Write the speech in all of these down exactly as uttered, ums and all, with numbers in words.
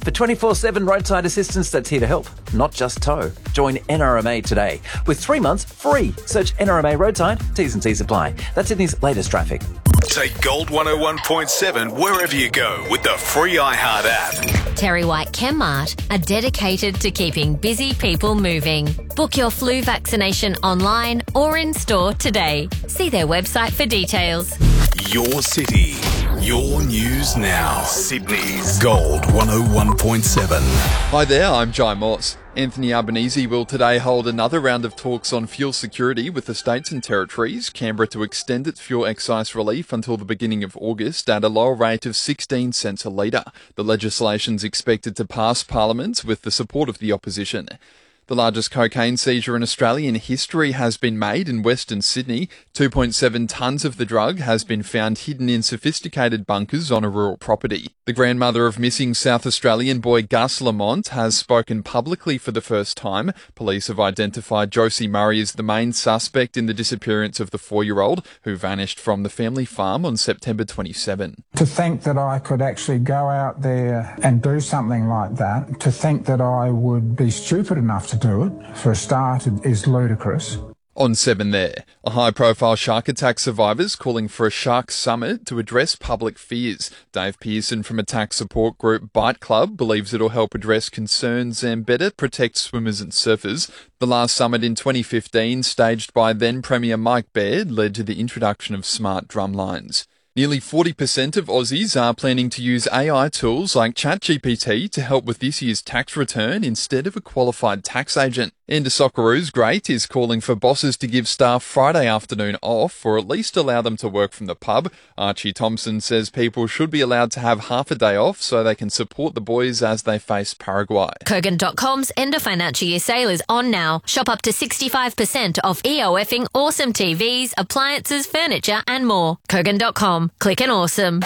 For twenty-four seven roadside assistance that's here to help, not just tow. Join N R M A today with three months free. Search N R M A Roadside. T's and C's apply. That's Sydney's latest traffic. Take Gold one oh one point seven wherever you go with the free iHeart app. Terry White Chemmart are dedicated to keeping busy people moving. Book your flu vaccination online or in store today. See their website for details. Your city, your news now. Sydney's Gold one oh one point seven. Hi there, I'm Jai Moss. Anthony Albanese will today hold another round of talks on fuel security with the states and territories. Canberra to extend its fuel excise relief until the beginning of August at a lower rate of sixteen cents a litre. The legislation's expected to pass Parliament with the support of the opposition. The largest cocaine seizure in Australian history has been made in Western Sydney. two point seven tonnes of the drug has been found hidden in sophisticated bunkers on a rural property. The grandmother of missing South Australian boy Gus Lamont has spoken publicly for the first time. Police have identified Josie Murray as the main suspect in the disappearance of the four-year-old who vanished from the family farm on September twenty-seventh. To think that I could actually go out there and do something like that, to think that I would be stupid enough to do it, for a start, is ludicrous. On seven there, a high-profile shark attack survivors calling for a shark summit to address public fears. Dave Pearson from attack support group Bite Club believes it'll help address concerns and better protect swimmers and surfers. The last summit in twenty fifteen, staged by then Premier Mike Baird, led to the introduction of smart drumlines. Nearly forty percent of Aussies are planning to use A I tools like ChatGPT to help with this year's tax return instead of a qualified tax agent. Enda Socceroos Great is calling for bosses to give staff Friday afternoon off or at least allow them to work from the pub. Archie Thompson says people should be allowed to have half a day off so they can support the boys as they face Paraguay. Kogan dot com's end of financial year sale is on now. Shop up to sixty-five percent off EOFing awesome T Vs, appliances, furniture and more. Kogan dot com. Click and awesome.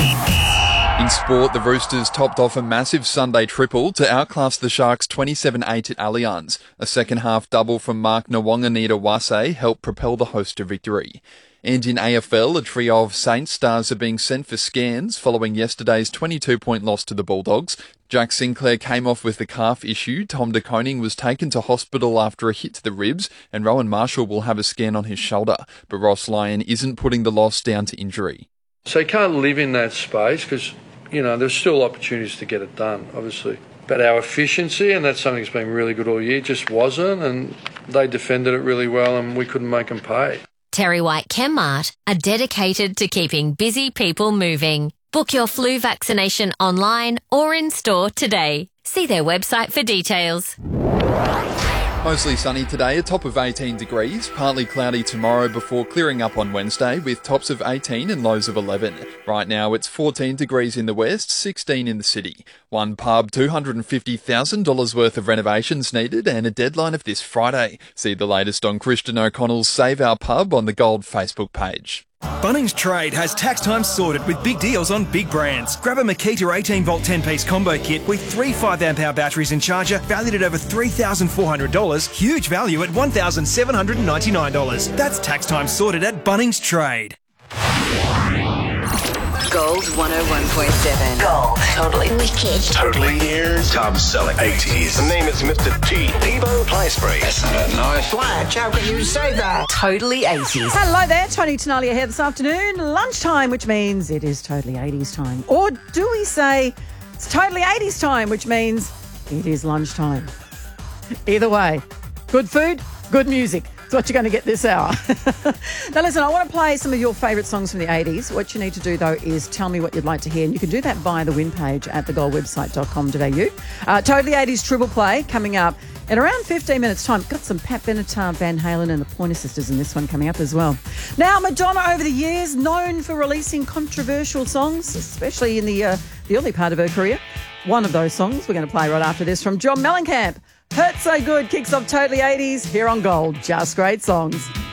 In sport, the Roosters topped off a massive Sunday triple to outclass the Sharks twenty-seven eight at Allianz. A second-half double from Mark Nwanganita-Wase helped propel the host to victory. And in A F L, a trio of Saints stars are being sent for scans following yesterday's twenty-two point loss to the Bulldogs. Jack Sinclair came off with the calf issue. Tom De Koning was taken to hospital after a hit to the ribs, and Rowan Marshall will have a scan on his shoulder. But Ross Lyon isn't putting the loss down to injury. So you can't live in that space because, you know, there's still opportunities to get it done, obviously. But our efficiency, and that's something that's been really good all year, just wasn't, and they defended it really well and we couldn't make them pay. Terry White Chemmart are dedicated to keeping busy people moving. Book your flu vaccination online or in store today. See their website for details. Mostly sunny today, a top of eighteen degrees, partly cloudy tomorrow before clearing up on Wednesday with tops of eighteen and lows of eleven. Right now it's fourteen degrees in the west, sixteen in the city. One pub, two hundred fifty thousand dollars worth of renovations needed and a deadline of this Friday. See the latest on Christian O'Connell's Save Our Pub on the Gold Facebook page. Bunnings Trade has tax time sorted with big deals on big brands. Grab a Makita eighteen volt ten piece combo kit with three five amp hour batteries and charger valued at over three thousand four hundred dollars. Huge value at one thousand seven hundred ninety-nine dollars. That's tax time sorted at Bunnings Trade. Gold one oh one point seven. Gold. Totally wicked. Totally ears. Top selling eighties. The name is Mister T. Devo Play Spray. That's a nice flash. How can you say that? Totally eighties. Hello there, Tony Tenalia here this afternoon. Lunchtime, which means it is totally eighties time. Or do we say it's totally eighties time, which means it is lunchtime? Either way, good food, good music. That's what you're going to get this hour. Now, listen, I want to play some of your favourite songs from the eighties. What you need to do, though, is tell me what you'd like to hear. And you can do that via the win page at the gold website dot com dot a u. Uh, totally eighties Triple Play coming up in around fifteen minutes' time. Got some Pat Benatar, Van Halen and the Pointer Sisters in this one coming up as well. Now, Madonna, over the years, known for releasing controversial songs, especially in the, uh, the early part of her career. One of those songs we're going to play right after this from John Mellencamp. Hurt So Good kicks off Totally eighties here on Gold. Just great songs.